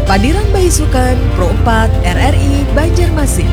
Padiran Bayi Sukan Pro 4 RRI Banjarmasin.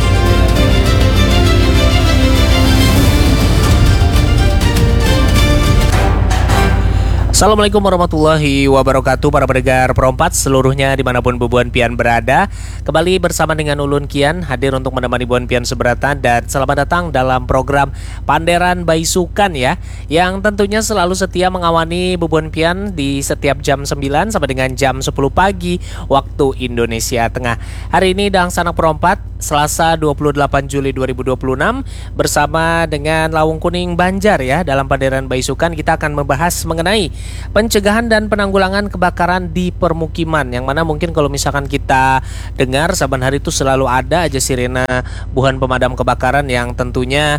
Assalamualaikum warahmatullahi wabarakatuh para pendengar Pro 4 seluruhnya dimanapun Buan Pian berada. Kembali bersama dengan Ulun Kian hadir untuk menemani Buan Pian seberatan. Dan selamat datang dalam program Panderan Bayi Sukan ya, yang tentunya selalu setia mengawani Buan Pian di setiap jam 9 sampai dengan jam 10 pagi waktu Indonesia Tengah. Hari ini Dang Sanak Pro 4 Selasa 28 Juli 2026 bersama dengan Lawung Kuning Banjar ya. Dalam Panderan Bayi Sukan kita akan membahas mengenai pencegahan dan penanggulangan kebakaran di permukiman, yang mana mungkin kalau misalkan kita dengar saban hari itu selalu ada aja sirena buhan pemadam kebakaran yang tentunya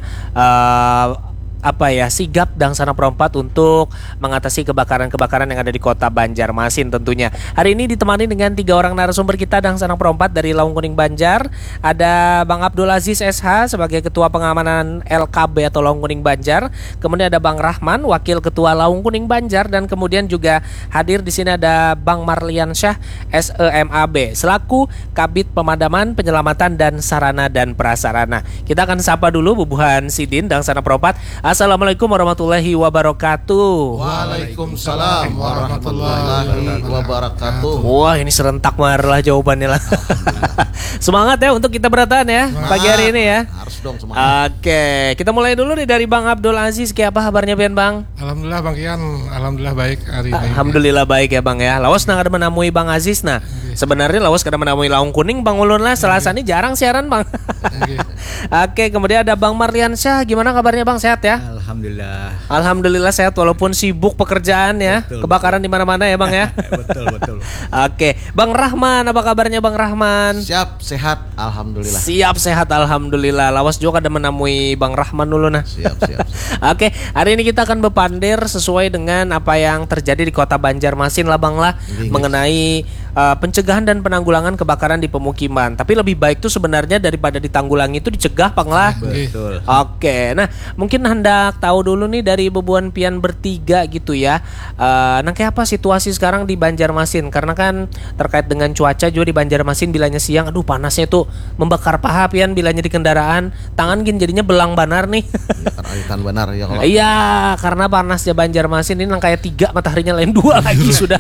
sigap Dang Sanak Pro 4 untuk mengatasi kebakaran-kebakaran yang ada di kota Banjarmasin tentunya. Hari ini ditemani dengan 3 orang narasumber kita Dang Sanak Pro 4 dari Lawung Kuning Banjar. Ada Bang Abdul Aziz SH sebagai Ketua Pengamanan LKB atau Lawung Kuning Banjar. Kemudian ada Bang Rahman, Wakil Ketua Lawung Kuning Banjar, dan kemudian juga hadir di sini ada Bang Marliansyah SEMAB selaku Kabid Pemadaman, Penyelamatan dan Sarana dan Prasarana. Kita akan sapa dulu Bubuhan Sidin Dang Sanak Pro 4. Assalamualaikum warahmatullahi wabarakatuh. Waalaikumsalam warahmatullahi wabarakatuh. Wah, ini serentak marlah jawabannya lah. Semangat ya untuk kita berataan ya pagi hari ini ya. Harus dong semangat. Oke, kita mulai dulu nih dari Bang Abdul Aziz. Kayak apa kabarnya Pian Bang? Alhamdulillah Bang Kian, alhamdulillah baik hari ini. Alhamdulillah baik ya Bang ya. Lawas nang ada menamui Bang Aziz nah. Sebenarnya lawas kada menamui Lawung Kuning Bang Ulun lah. Selasa ini jarang siaran Bang. Oke, kemudian ada Bang Marliansyah. Gimana kabarnya Bang? Sehat ya? Alhamdulillah. Alhamdulillah sehat walaupun sibuk pekerjaan ya. Betul, kebakaran di mana-mana ya Bang ya. Betul. Oke, Bang Rahman, apa kabarnya Bang Rahman? Siap, sehat, alhamdulillah. Siap sehat alhamdulillah. Lawas juga ada menemui Bang Rahman dulu nah. Siap. Oke, hari ini kita akan berpandir sesuai dengan apa yang terjadi di kota Banjarmasin lah Bang lah, mengenai pencegahan dan penanggulangan kebakaran di pemukiman. Tapi lebih baik tuh sebenarnya daripada ditanggulangi itu dicegah Bang lah. Betul. Oke, nah mungkin hendak tahu dulu nih dari Bubuan Pian bertiga gitu ya. Nah kayak apa situasi sekarang di Banjarmasin? Karena kan terkait dengan cuaca juga di Banjarmasin bilanya siang, aduh panasnya tuh membakar paha Pian bilanya di kendaraan. Tangan gini jadinya belang banar nih. Ya, karena benar ya kalau. Iya, karena panasnya Banjarmasin ini kayak 3 mataharinya lain 2 lagi sudah.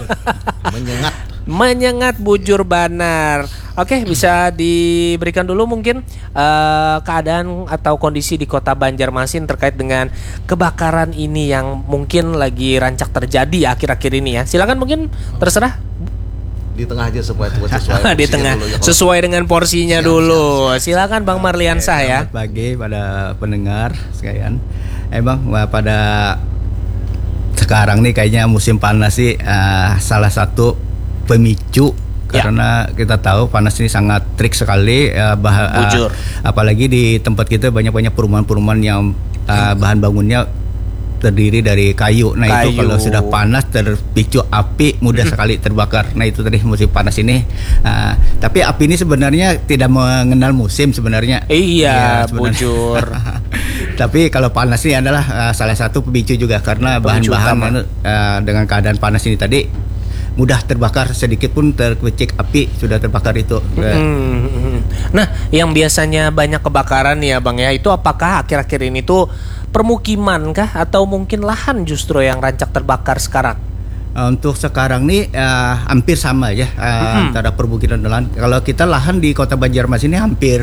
Menyengat bujur banar. Oke, bisa diberikan dulu mungkin keadaan atau kondisi di kota Banjarmasin terkait dengan kebakaran ini yang mungkin lagi rancak terjadi akhir-akhir ini ya. Silakan mungkin terserah. Di tengah aja supaya sesuai. Di tengah dulu, ya, sesuai dengan porsinya dulu. Silakan Bang Marliansyah ya. Selamat pagi pada pendengar sekalian. Bang, pada sekarang nih kayaknya musim panas sih salah satu pemicu karena kita tahu panas ini sangat trik sekali apalagi di tempat kita banyak perumahan-perumahan yang bahan bangunnya terdiri dari kayu. Nah itu kalau sudah panas terpicu api mudah sekali terbakar. Nah itu tadi musim panas ini. Tapi api ini sebenarnya tidak mengenal musim sebenarnya. Iya, bujur. Tapi kalau panas ini adalah salah satu pemicu juga karena bahan-bahan dengan keadaan panas ini tadi mudah terbakar, sedikit pun terkecik api sudah terbakar itu. Nah, yang biasanya banyak kebakaran ya Bang ya, itu apakah akhir-akhir ini tuh permukiman kah atau mungkin lahan justru yang rancak terbakar sekarang? Untuk sekarang nih hampir sama ya antara perbukitan dan lahan. Kalau kita lahan di kota Banjarmasin ini hampir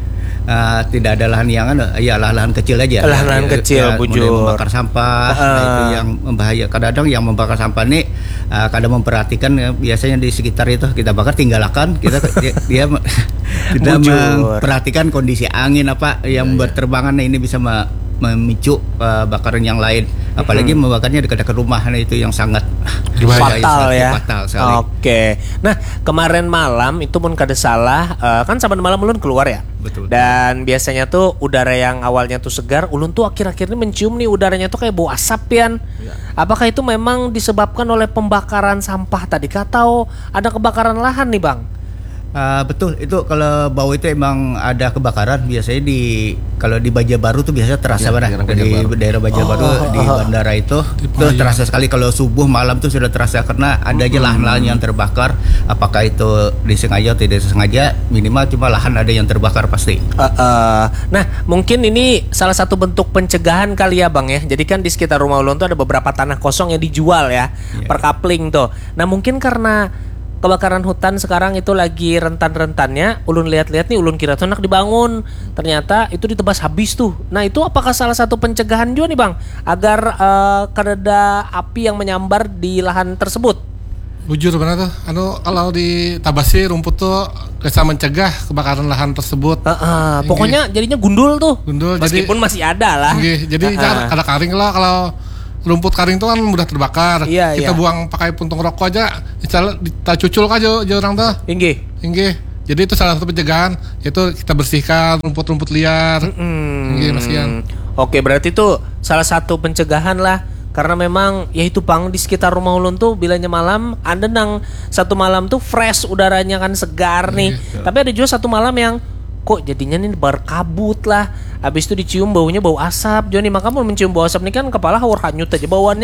tidak ada lahan yang lahan kecil aja. Lahan kecil bujur. Membakar sampah, nah itu yang membahaya. Kadang-kadang yang membakar sampah nih kadang memperhatikan biasanya di sekitar itu kita bakar tinggalkan dia tidak memperhatikan kondisi angin apa yang berterbangan. Nah ini bisa memicu bakaran yang lain, apalagi membakarnya dekat-dekat rumah. Nah itu yang sangat fatal ya. Fatal sekali. Oke. Nah kemarin malam itu pun kada salah kan saban malam ulun keluar ya. Betul. Dan biasanya tuh udara yang awalnya tuh segar, ulun tuh akhir-akhir ini mencium nih udaranya tuh kayak bau asap Pian. Apakah itu memang disebabkan oleh pembakaran sampah tadi atau ada kebakaran lahan nih Bang? Betul, itu kalau bau itu emang ada kebakaran biasanya kalau di Banjarbaru tuh biasanya terasa Ya, banget daerah di Banjarbaru. daerah Banjarbaru di bandara itu terasa sekali kalau subuh malam tuh sudah terasa karena ada aja lahan-lahan yang terbakar, apakah itu disengaja atau tidak disengaja, minimal cuma lahan ada yang terbakar pasti. Nah, mungkin ini salah satu bentuk pencegahan kali ya Bang ya. Jadi kan di sekitar rumah ulun tuh ada beberapa tanah kosong yang dijual ya, per kapling tuh. Nah, mungkin karena kebakaran hutan sekarang itu lagi rentan-rentannya, ulun lihat-lihat nih, ulun kira tuh nak dibangun, ternyata itu ditebas habis tuh. Nah, itu apakah salah satu pencegahan juga nih Bang, agar kadada api yang menyambar di lahan tersebut? Bujur benar tuh. Kalau di Tabasi rumput tuh bisa mencegah kebakaran lahan tersebut. Pokoknya jadinya gundul tuh. Gundul, meskipun masih ada lah. Jadi jangan ada karing lah. Kalau rumput karing itu kan mudah terbakar. Iya, kita iya. buang pakai puntung rokok aja, misalnya kita cucul aja orang tuh. Inggih. Jadi itu salah satu pencegahan, yaitu kita bersihkan rumput-rumput liar. Mas Kian. Oke, berarti itu salah satu pencegahan lah. Karena memang ya itu Bang, di sekitar rumah ulun tuh bilanya malam ada nang satu malam tuh fresh, udaranya kan segar nih. Tapi ada juga satu malam yang kok jadinya nih berkabut lah. Habis itu dicium baunya bau asap. Joni, maka mau mencium bau asap nih kan kepala hawar hanyut aja bauannya.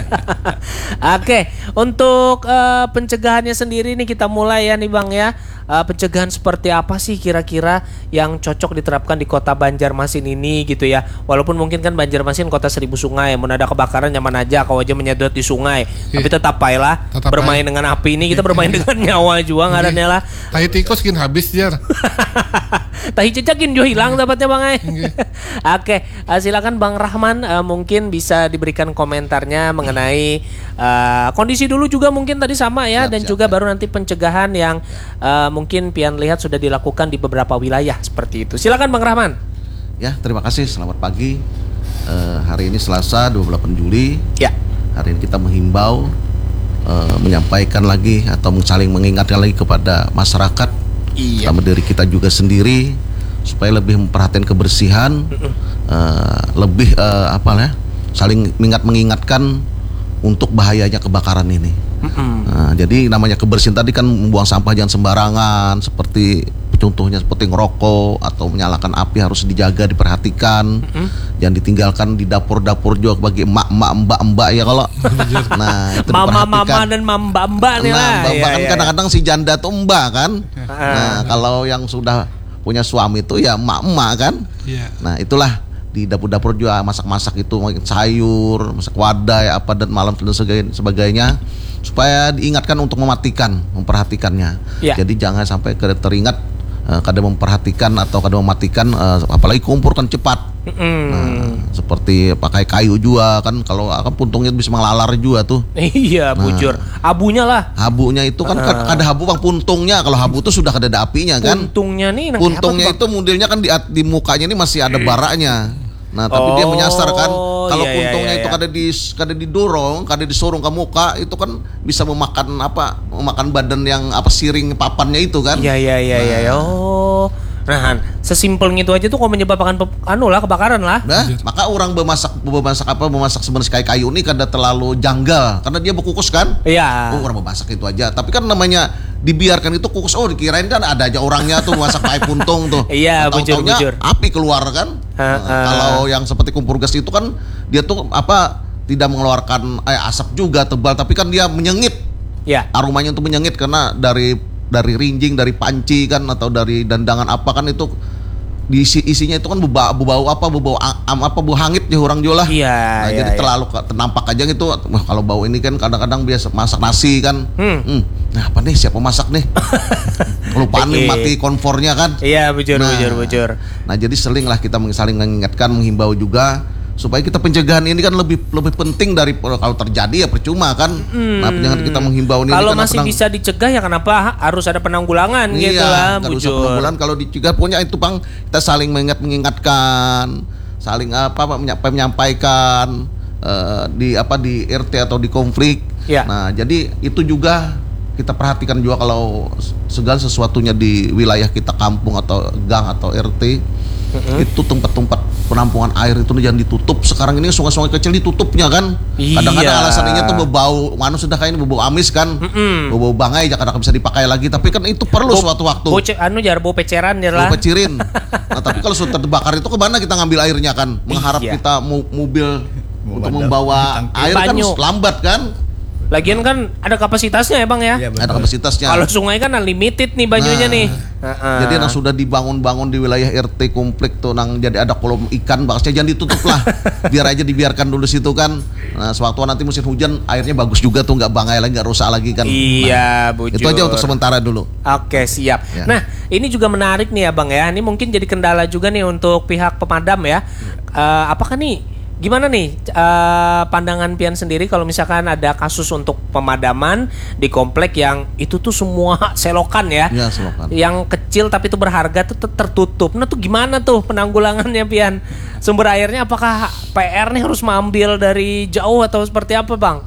Oke, untuk pencegahannya sendiri nih kita mulai ya nih Bang ya. Pencegahan seperti apa sih kira-kira yang cocok diterapkan di kota Banjarmasin ini gitu ya. Walaupun mungkin kan Banjarmasin kota 1000 sungai, mau ada kebakaran nyaman aja kalau aja menyedot di sungai. Tapi tetap lah bermain dengan api ini, kita bermain dengan nyawa juga ngarannya lah. Tahi tikus kin habis jar. Tahi cecakin juga hilang dapatnya Bang Oke, silakan Bang Rahman, mungkin bisa diberikan komentarnya mengenai kondisi dulu juga mungkin tadi sama ya, dan juga baru nanti pencegahan yang mungkin Pian lihat sudah dilakukan di beberapa wilayah seperti itu. Silakan Bang Rahman. Ya, terima kasih. Selamat pagi. Hari ini Selasa 28 Juli. Ya. Hari ini kita menghimbau, menyampaikan lagi atau saling mengingatkan lagi kepada masyarakat, sama diri kita juga sendiri, supaya lebih memperhatikan kebersihan, lebih saling mengingatkan untuk bahayanya kebakaran ini. Jadi namanya kebersihan tadi kan membuang sampah jangan sembarangan, seperti contohnya seperti ngerokok atau menyalakan api harus dijaga, diperhatikan, jangan ditinggalkan di dapur-dapur juga bagi emak-emak, mbak-mbak ya kalau. Nah, itu Mama-mama dan mbak-mbak nih lah. Mbak kan kadang-kadang si janda tuh mbak kan. Nah, kalau yang sudah punya suami itu ya emak-emak kan. Nah, itulah di dapur-dapur juga masak-masak itu, sayur, masak wadai apa dan malam dan sebagainya, supaya diingatkan untuk memperhatikannya. Jadi jangan sampai teringat kadang memperhatikan atau kadang mematikan, apalagi kumpul kan cepat. Nah, seperti pakai kayu juga kan, kalau puntungnya bisa melalar juga tuh. Iya, bujur. Abunya lah. Habunya itu kan ada habu bang, puntungnya. Kalau habu itu sudah ada apinya kan. Puntungnya nih. Puntungnya itu modelnya kan di mukanya ini masih ada baraknya. Nah, tapi dia menyasar kan. Kalau puntungnya itu kada didorong, kada disorong ke muka, itu kan bisa memakan badan yang siring papannya itu kan. Iya. Oh. Nah, sesimpel gitu aja tuh kok menyebabkan kebakaran lah. Nah, maka orang memasak sebenarnya kayak kayu ini kada terlalu janggal karena dia berkukus kan. Iya. Orang memasak itu aja. Tapi kan namanya dibiarkan itu kukus, dikirain kan ada aja orangnya tuh masak pakai puntung tuh. Iya, bujur. Api keluar kan. Kalau yang seperti kompor gas itu kan dia tuh tidak mengeluarkan asap juga tebal, tapi kan dia menyengit. Ya. Aromanya itu menyengit karena dari rinjing, dari panci kan, atau dari dandangan apa kan, itu isinya itu kan bau hangit ya orang jual lah. Iya. Jadi terlalu nampak aja gitu. Kalau bau ini kan kadang-kadang biasa masak nasi kan. Nah, apa nih, siapa masak nih? Kelupaan nih, mati kompornya kan. Iya, bujur. Nah, jadi selinglah kita saling mengingatkan, menghimbau juga supaya kita pencegahan ini kan lebih penting dari kalau terjadi ya percuma kan. Nah, pencegahan kita menghimbau ini kalau masih bisa dicegah ya kenapa harus ada penanggulangan gitu lah, bujur. Penanggulangan kalau dicegah punya itu Bang, kita saling mengingatkan, saling menyampaikan di RT atau di konflik. Ya. Nah, jadi itu juga kita perhatikan juga kalau segala sesuatunya di wilayah kita, kampung atau gang atau RT, Itu tempat-tempat penampungan air itu jangan ditutup. Sekarang ini sungai-sungai kecil ditutupnya kan. Iya. Kadang-kadang alasannya tuh berbau, sudah kayak ini berbau amis kan, berbau bangai, kadang bisa dipakai lagi. Tapi kan itu perlu suatu waktu. Bau peceran ya lah. Bau pecirin. Nah tapi kalau sudah terbakar itu kemana kita ngambil airnya kan? Mengharap kita mobil untuk membawa air kan lambat kan? Lagian kan ada kapasitasnya ya Bang ya? Iya, Ada kapasitasnya. Kalau sungai kan unlimited nih banyunya nih. Jadi yang sudah dibangun-bangun di wilayah RT komplek tuh jadi ada kolam ikan, bakasnya jangan ditutup lah. Biar aja dibiarkan dulu situ kan. Nah, sewaktu nanti musim hujan airnya bagus juga tuh, nggak bangai lagi, nggak rusak lagi kan. Iya, bujur. Itu aja untuk sementara dulu. Oke, siap. Ya. Nah, ini juga menarik nih ya Bang ya. Ini mungkin jadi kendala juga nih untuk pihak pemadam ya. Apakah nih gimana nih pandangan Pian sendiri kalau misalkan ada kasus untuk pemadaman di komplek yang itu tuh semua selokan ya? Ya, selokan. Yang kecil tapi itu berharga tuh tertutup. Nah tuh gimana tuh penanggulangannya Pian? Sumber airnya apakah PR nih harus mengambil dari jauh atau seperti apa Bang?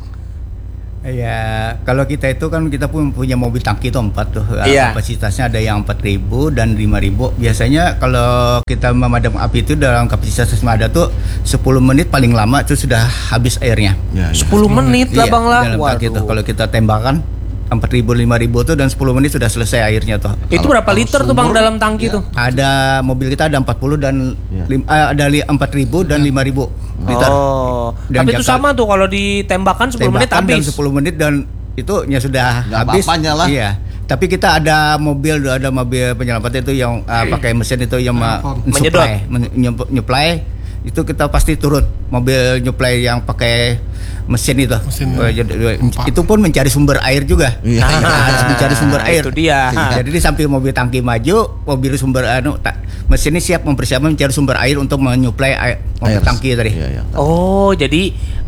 Ya, kalau kita itu kan kita pun punya mobil tangki itu 4 tuh. Iya. Kapasitasnya ada yang 4.000 dan 5.000. Biasanya kalau kita memadam api itu dalam kapasitas ada tuh 10 menit paling lama itu sudah habis airnya. Ya, 10 menit lah Bang lah. Dalam tangki itu kalau kita tembakan 4.000 5.000 tuh dan 10 menit sudah selesai airnya tuh. Itu berapa liter tuh Bang dalam tangki tuh? Ada mobil kita ada 40 dan ada 4.000 dan 5.000 liter. Oh. Dan Tapi itu sama tuh kalau ditembakkan 10 menit habis. Dan 10 menit dan itu sudah Nggak habis. apa-apa, nyala. Iya. Tapi kita ada mobil penyelamat itu yang pakai mesin itu yang menyuplai. Itu kita pasti turut mobil nyuplai yang pakai mesin itu. Itu pun mencari sumber air juga. Iya. Harus mencari sumber air. Itu dia. Jadi di samping mobil tangki maju, mobil mesin ini siap mempersiapkan mencari sumber air untuk menyuplai mobil tangki tadi. Iya, iya. Oh, jadi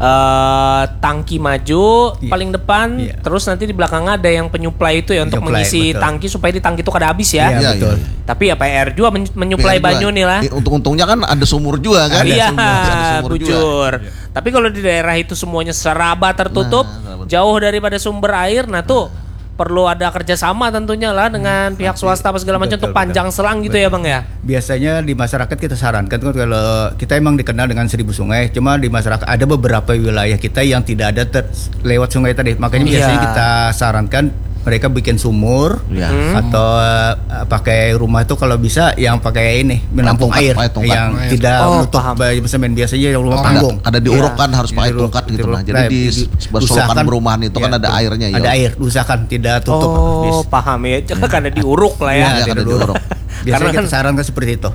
tangki maju paling depan, Iya. terus nanti di belakangnya ada yang penyuplai itu ya untuk Penyuplai, mengisi betul. tangki supaya di tangki itu kada habis ya. Iya, Iya, betul. iya. Tapi ya PR juga menyuplai banyu nih lah. Untung-untungnya kan ada sumur juga kan. Iya, Ada sumur juga. bujur. Tapi kalau di daerah itu semuanya seraba tertutup, jauh daripada sumber air, nah tuh perlu ada kerjasama tentunya lah dengan pihak swasta apa segala macam Betul, untuk panjang selang gitu ya Bang ya. Biasanya di masyarakat kita sarankan kan kalau kita emang dikenal dengan 1000 sungai, cuma di masyarakat ada beberapa wilayah kita yang tidak ada lewat sungai tadi. Makanya biasanya kita sarankan mereka bikin sumur Iya. atau pakai rumah itu kalau bisa yang pakai ini menampung Tongkat, air pakai tongkat. yang tidak menutup semen biasanya yang rumah panggung. Ada diuruk kan harus pakai tongkat gitu lah. Jadi di selokan perumahan itu kan ada airnya ya. Ada air, usahakan tidak tutup. Oh, paham ya. Jangan karena diuruk lah ya. Iya, ada diuruk. Biasanya Karena kita sarankan seperti itu.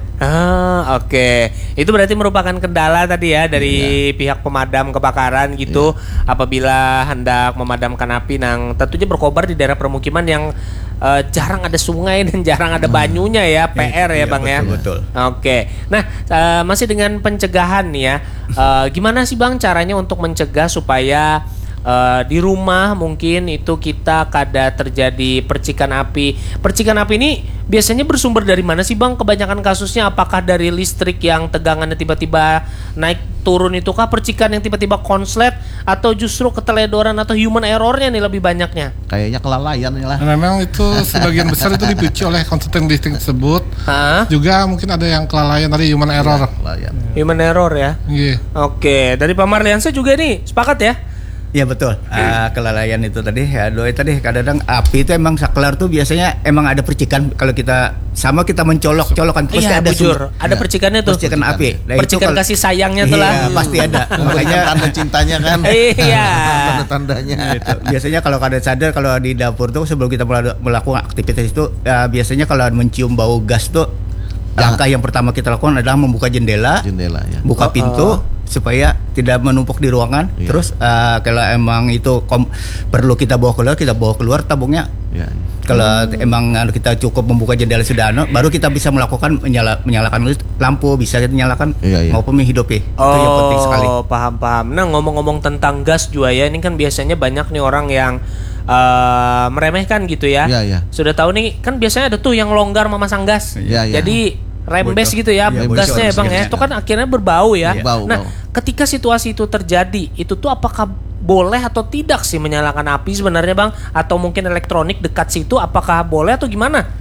Oke. Itu berarti merupakan kendala tadi ya dari pihak pemadam kebakaran gitu apabila hendak memadamkan api yang tentunya berkobar di daerah permukiman yang jarang ada sungai dan jarang ada banyunya ya, PR ya Bang ya. Betul. Oke. Nah, masih dengan pencegahan nih ya. Gimana sih Bang caranya untuk mencegah supaya di rumah mungkin itu kita kada terjadi percikan api. Percikan api ini biasanya bersumber dari mana sih Bang? Kebanyakan kasusnya apakah dari listrik yang tegangannya tiba-tiba naik turun itu kah, percikan yang tiba-tiba konslet, atau justru keteledoran atau human errornya nih lebih banyaknya? Kayaknya kelalaian ya lah. Nah, memang itu sebagian besar itu dipicu oleh konsleting listrik tersebut. Hah? Juga mungkin ada yang kelalaian tadi human error. Kelalaian. Human error ya. Iya. Oke, dari Pak Marliansyah juga nih sepakat ya? Iya betul. Kelalaian itu tadi ya doi tadi kadang-kadang api itu emang saklar tuh biasanya emang ada percikan kalau kita mencolok-colokan pasti Iya, ada bujur. Ada percikannya tuh. percikan api. Nah, itu Percikan kalau- kasih sayangnya tuh lah. Iya, pasti ada. Makanya tanda cintanya kan. Iya. Tanda-tandanya. itu. Biasanya kalau kada sadar kalau di dapur tuh sebelum kita melakukan aktivitas itu biasanya kalau mencium bau gas tuh langkah yang pertama kita lakukan adalah membuka jendela, Jendela ya. buka pintu supaya tidak menumpuk di ruangan. Iya. Terus kalau emang itu perlu kita bawa keluar tabungnya. Ya. Kalau emang kita cukup membuka jendela sudah baru kita bisa melakukan menyalakan lampu, bisa kita nyalakan Iya, iya. maupun menghidupi. Itu yang penting sekali. Paham. Nah, ngomong-ngomong tentang gas juga ya, ini kan biasanya banyak nih orang yang meremehkan gitu ya. Iya, iya. Sudah tahu nih, kan biasanya ada tuh yang longgar memasang gas. Iya, iya. Jadi rembes Bocor. gitu ya, Iya, gasnya ya bocor Bang ya. sedikit. Itu kan akhirnya berbau ya. Iya. Bau, Nah, bau. ketika situasi itu terjadi, itu tuh apakah boleh atau tidak sih menyalakan api sebenarnya Bang? Atau mungkin elektronik dekat situ apakah boleh atau gimana?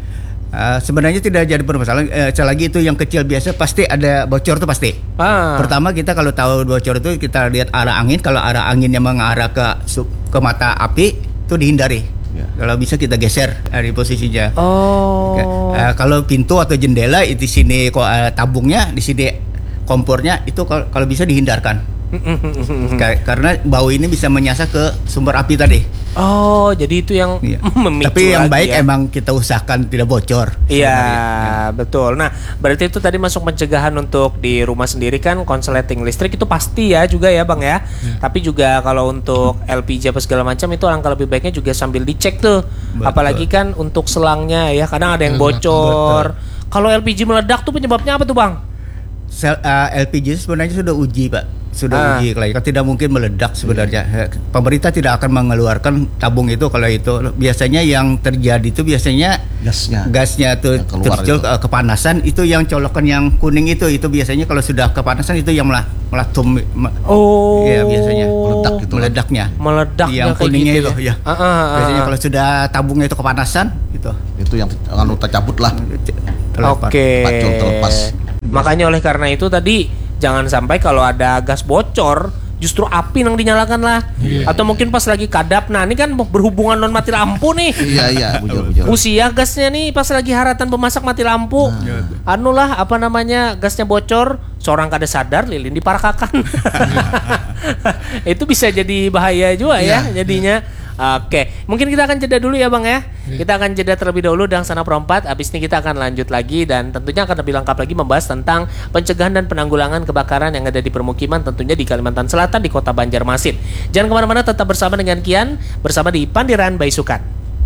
Sebenarnya tidak jadi permasalahan. Selagi itu yang kecil biasa pasti ada bocor tuh pasti. Pertama kita kalau tahu bocor itu kita lihat arah angin. Kalau arah anginnya mengarah ke mata api itu dihindari. Kalau bisa kita geser dari posisinya. Kalau pintu atau jendela itu di sini kok tabungnya, di sini kompornya itu kalau bisa dihindarkan. Karena bau ini bisa menyasar ke sumber api tadi. Jadi itu yang memicu. Tapi yang baik ya. emang kita usahakan tidak bocor. Iya, betul. Nah, berarti itu tadi masuk pencegahan untuk di rumah sendiri kan konsleting listrik itu pasti ya juga ya Bang ya. Tapi juga kalau untuk LPG apa segala macam itu alangkah lebih baiknya juga sambil dicek tuh. Betul. Apalagi kan untuk selangnya ya, kadang ada yang bocor. Kalau LPG meledak tuh penyebabnya apa tuh Bang? LPG sebenarnya sudah uji Pak, uji kan tidak mungkin meledak sebenarnya. Pemerintah tidak akan mengeluarkan tabung itu kalau itu. Biasanya yang terjadi itu biasanya gasnya tuh terjul kepanasan itu yang colokan yang kuning itu biasanya kalau sudah kepanasan itu yang melatum. Ya biasanya meledaknya yang kuningnya gitu, itu ya. Biasanya kalau sudah tabungnya itu kepanasan itu yang cabut lah. Terlepas. Makanya oleh karena itu tadi jangan sampai kalau ada gas bocor justru api yang dinyalakan lah. Atau mungkin pas lagi kadap. Nah ini kan berhubungan non mati lampu nih. Iya bujur. Usia gasnya nih pas lagi haratan pemasak mati lampu. Gasnya bocor, seorang kada sadar lilin diparakakan. Itu bisa jadi bahaya juga ya jadinya. Oke, mungkin kita akan jeda dulu ya Bang ya. Kita akan jeda terlebih dahulu dan sana perempat. Habis ini kita akan lanjut lagi dan tentunya akan lebih lengkap lagi membahas tentang pencegahan dan penanggulangan kebakaran yang ada di permukiman tentunya di Kalimantan Selatan di Kota Banjarmasin. Jangan kemana-mana, tetap bersama dengan Kian bersama di Panderan by Sukat.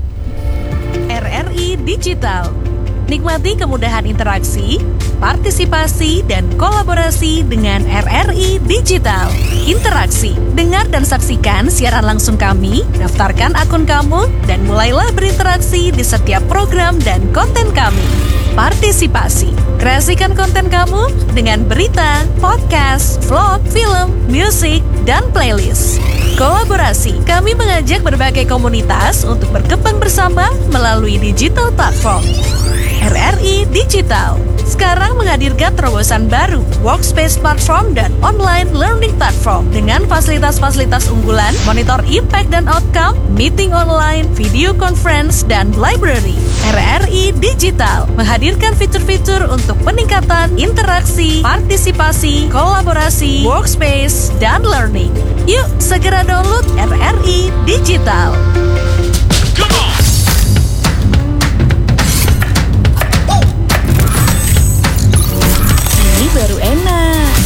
RRI Digital. Nikmati kemudahan interaksi, partisipasi, dan kolaborasi dengan RRI Digital. Interaksi, dengar dan saksikan siaran langsung kami, daftarkan akun kamu, dan mulailah berinteraksi di setiap program dan konten kami. Partisipasi, kreasikan konten kamu dengan berita, podcast, vlog, film, musik, dan playlist. Kolaborasi, kami mengajak berbagai komunitas untuk berkembang bersama melalui digital platform. RRI Digital sekarang menghadirkan terobosan baru, workspace platform dan online learning platform dengan fasilitas-fasilitas unggulan, monitor impact dan outcome, meeting online, video conference, dan library. RRI Digital menghadirkan fitur-fitur untuk peningkatan interaksi, partisipasi, kolaborasi, workspace, dan learning. Yuk segera download RRI Digital.